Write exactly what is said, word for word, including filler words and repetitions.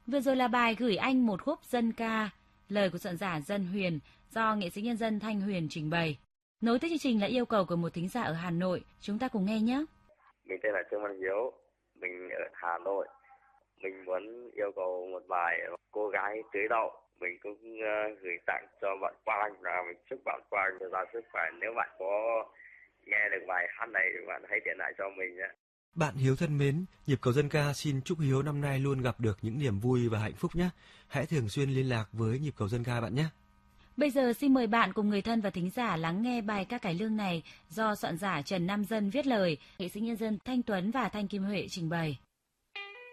Vừa rồi là bài Gửi anh một khúc dân ca, lời của soạn giả Dân Huyền do nghệ sĩ nhân dân Thanh Huyền trình bày. Nối tiếp chương trình là yêu cầu của một thính giả ở Hà Nội, chúng ta cùng nghe nhé. Mình tên là Trương Văn Hiếu, mình ở Hà Nội. Mình muốn yêu cầu một bài Cô gái tưới đậu. Mình cũng uh, gửi tặng cho bạn Quang và mình chúc bạn Quang được ra sức khỏe. Nếu bạn có nghe được bài hát này thì bạn hãy điện lại cho mình nhé. Bạn Hiếu thân mến, nhịp cầu dân ca xin chúc Hiếu năm nay luôn gặp được những niềm vui và hạnh phúc nhé. Hãy thường xuyên liên lạc với nhịp cầu dân ca bạn nhé. Bây giờ xin mời bạn cùng người thân và thính giả lắng nghe bài ca cải lương này do soạn giả Trần Nam Dân viết lời, nghệ sĩ nhân dân Thanh Tuấn và Thanh Kim Huệ trình bày.